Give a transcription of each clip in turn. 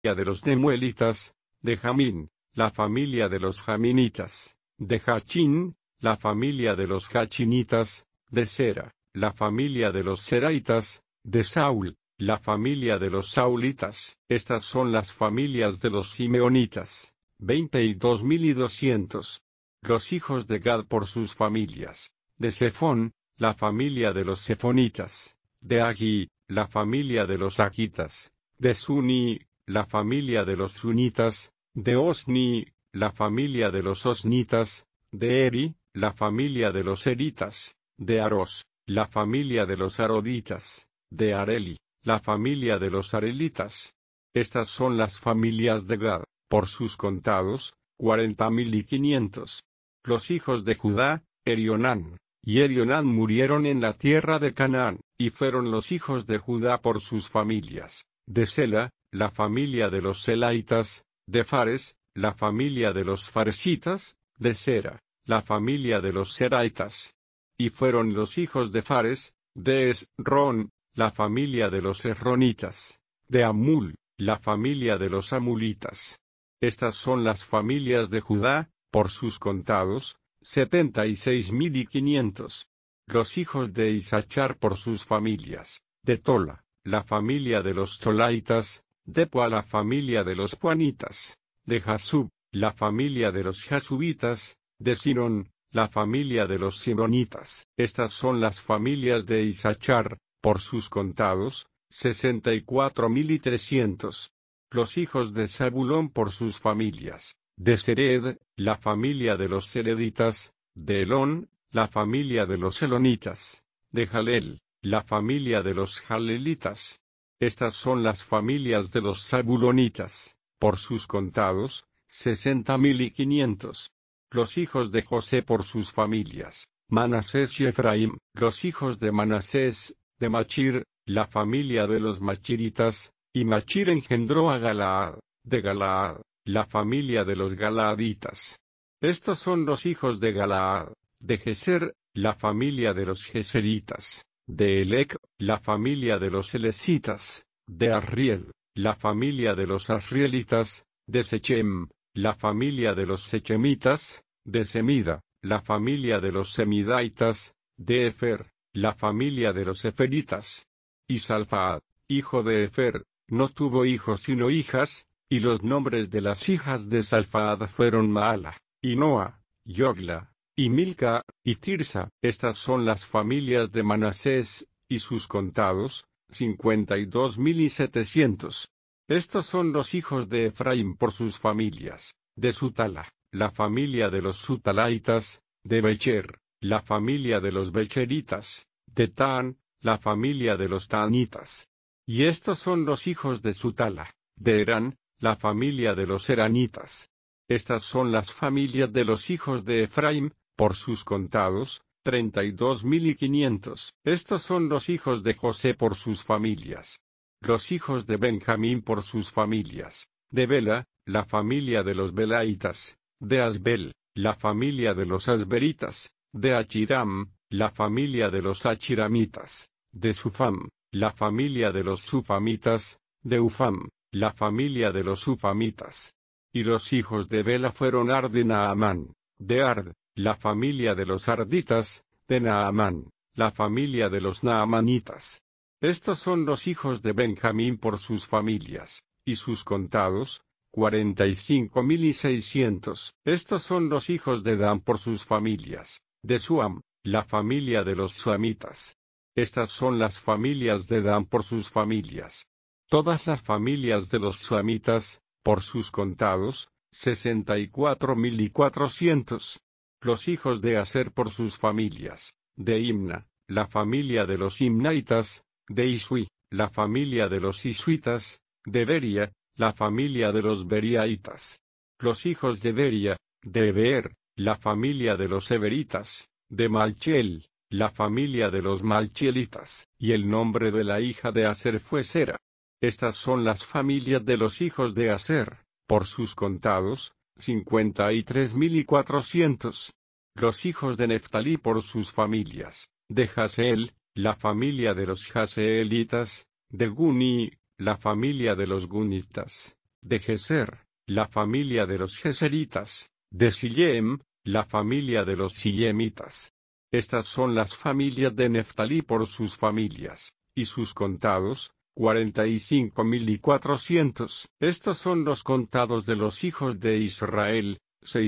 de los nemuelitas; de Jamín, la familia de los jaminitas; de Jachín, la familia de los jachinitas; de Sera, la familia de los seraitas; de Saúl, la familia de los saulitas. Estas son las familias de los simeonitas, 22.200. Los hijos de Gad por sus familias: de Sefón, la familia de los sefonitas; de Agui, la familia de los agitas; de Suni, la familia de los sunitas; de Osni, la familia de los osnitas; de Eri, la familia de los eritas; de Aros, la familia de los aroditas; de Areli, la familia de los arelitas. Estas son las familias de Gad, por sus contados, 40.500. Los hijos de Judá: Erionán y Erionán murieron en la tierra de Canaán, y fueron los hijos de Judá por sus familias: de Sela, la familia de los selaitas; de Fares, la familia de los faresitas; de Sera, la familia de los seraitas. Y fueron los hijos de Fares: de Esrón, la familia de los esronitas; de Amul, la familia de los amulitas. Estas son las familias de Judá, por sus contados, 76.500. Los hijos de Isachar por sus familias: de Tola, la familia de los tolaitas; de Pua, la familia de los puanitas; de Jasub, la familia de los jasubitas; de Sinón, la familia de los sinonitas. Estas son las familias de Isachar, por sus contados, 64.300. Los hijos de Zabulón por sus familias: de Sered, la familia de los sereditas; de Elón, la familia de los elonitas; de Jalel, la familia de los jalelitas. Estas son las familias de los zabulonitas, por sus contados, 60.500. Los hijos de José por sus familias: Manasés y Efraín. Los hijos de Manasés: de Machir, la familia de los machiritas; y Machir engendró a Galaad; de Galaad, la familia de los galaaditas. Estos son los hijos de Galaad: de Geser, la familia de los geseritas; de Elec, la familia de los elesitas; de Arriel, la familia de los arrielitas; de Sechem, la familia de los sechemitas; de Semida, la familia de los semidaitas; de Efer, la familia de los eferitas. Y Salfaad, hijo de Efer, no tuvo hijos sino hijas, y los nombres de las hijas de Salfaad fueron Maala, y Noa, Yogla, y Milca, y Tirsa. Estas son las familias de Manasés, y sus contados, 52.700. Estos son los hijos de Efraín por sus familias: de Sutala, la familia de los sutalaitas; de Becher, la familia de los becheritas; de Tan, la familia de los taanitas. Y estos son los hijos de Sutala: de Herán, la familia de los heranitas. Estas son las familias de los hijos de Efraín, por sus contados, 32.500. Estos son los hijos de José por sus familias. Los hijos de Benjamín por sus familias: de Bela, la familia de los belaitas; de Asbel, la familia de los asberitas; de Achiram, la familia de los achiramitas; de Sufam, la familia de los sufamitas; de Ufam, la familia de los ufamitas. Y los hijos de Bela fueron Ard y Naamán; de Ard, la familia de los arditas; de Naamán, la familia de los naamanitas. Estos son los hijos de Benjamín por sus familias, y sus contados, 45.600. Estos son los hijos de Dan por sus familias: de Suam, la familia de los suamitas. Estas son las familias de Dan por sus familias. Todas las familias de los suamitas, por sus contados, 64.400. Los hijos de Aser por sus familias: de Imna, la familia de los imnaitas; de Isui, la familia de los isuitas; de Beria, la familia de los beriaitas. Los hijos de Beria: de Eber, la familia de los eberitas; de Malchiel, la familia de los malchielitas. Y el nombre de la hija de Aser fue Sera. Estas son las familias de los hijos de Aser, por sus contados, 53.400. Los hijos de Neftalí por sus familias: de Jaseel, la familia de los jaseelitas; de Guni, la familia de los gunitas; De Geser, la familia de los geseritas. De Sillem, la familia de los sillemitas. Estas son las familias de Neftalí por sus familias, y sus contados, 45.400. Estos son los contados de los hijos de Israel,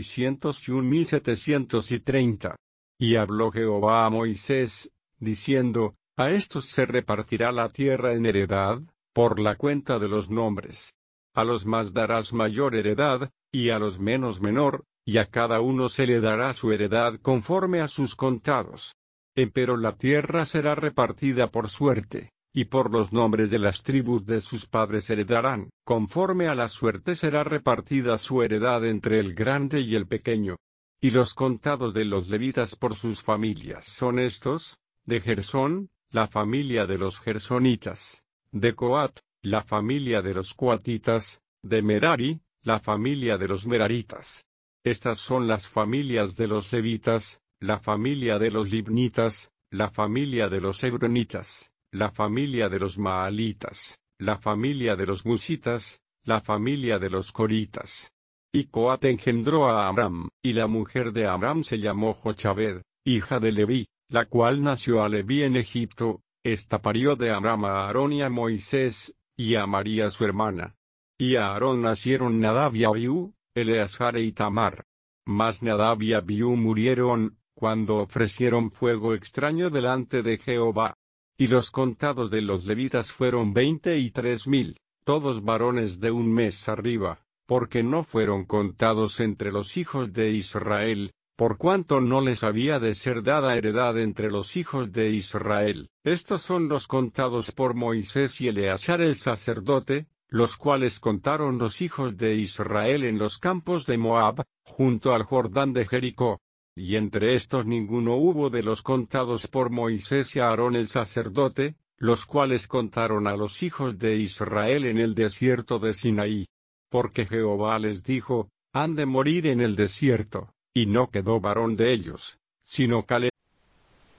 601.730. Y habló Jehová a Moisés, diciendo, a estos se repartirá la tierra en heredad, por la cuenta de los nombres. A los más darás mayor heredad, y a los menos menor, y a cada uno se le dará su heredad conforme a sus contados. Empero la tierra será repartida por suerte, y por los nombres de las tribus de sus padres heredarán. Conforme a la suerte será repartida su heredad entre el grande y el pequeño. Y los contados de los levitas por sus familias son estos: de Gersón, la familia de los gersonitas; de Coat, la familia de los coatitas; de Merari, la familia de los meraritas. Estas son las familias de los levitas, la familia de los libnitas, la familia de los hebronitas, la familia de los maalitas, la familia de los musitas, la familia de los coritas. Y Coat engendró a Amram, y la mujer de Amram se llamó Jochabed, hija de Leví, la cual nació a Leví en Egipto. Esta parió de Amram a Aarón y a Moisés, y a María su hermana. Y a Aarón nacieron Nadab y Abiú, Eleazar e Itamar. Mas Nadab y Abiú murieron, cuando ofrecieron fuego extraño delante de Jehová. Y los contados de los levitas fueron 23.000, todos varones de un mes arriba, porque no fueron contados entre los hijos de Israel, por cuanto no les había de ser dada heredad entre los hijos de Israel. Estos son los contados por Moisés y Eleazar el sacerdote, los cuales contaron los hijos de Israel en los campos de Moab, junto al Jordán de Jericó. Y entre estos ninguno hubo de los contados por Moisés y Aarón el sacerdote, los cuales contaron a los hijos de Israel en el desierto de Sinaí. Porque Jehová les dijo, han de morir en el desierto, y no quedó varón de ellos, sino Caleb